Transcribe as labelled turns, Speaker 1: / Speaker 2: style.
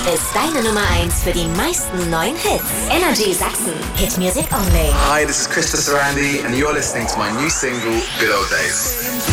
Speaker 1: ist deine Nummer 1 für die meisten neuen Hits. Energy Sachsen. Hit Music Only.
Speaker 2: Hi, this is Krista Sarandi and you're listening to my new single, Good Old Days.